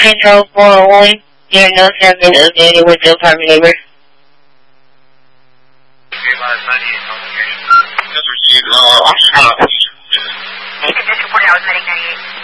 Control 401. Your notes have been updated with the apartment number. Just received, I'm just gonna... Condition 40 hours, medic 98.